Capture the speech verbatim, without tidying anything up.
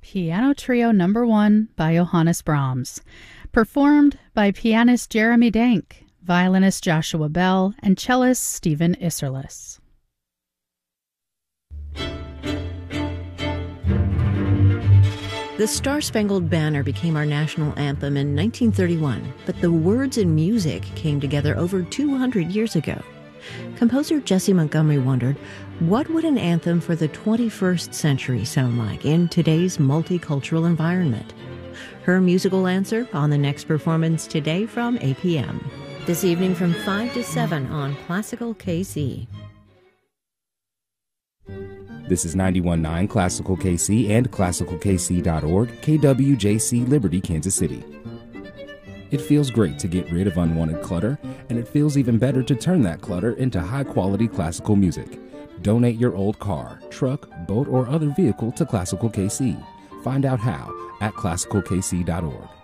Piano Trio Number One by Johannes Brahms, performed by pianist Jeremy Denk, violinist Joshua Bell, and cellist Stephen Isserlis. The Star-Spangled Banner became our national anthem in nineteen thirty-one, but the words and music came together over two hundred years ago. Composer Jessie Montgomery wondered, what would an anthem for the twenty-first century sound like in today's multicultural environment? Her musical answer on the next performance today from A P M. This evening from five to seven on Classical K C. This is ninety-one point nine Classical K C and classical k c dot org, K W J C Liberty, Kansas City. It feels great to get rid of unwanted clutter, and it feels even better to turn that clutter into high-quality classical music. Donate your old car, truck, boat, or other vehicle to Classical K C. Find out how at classical k c dot org.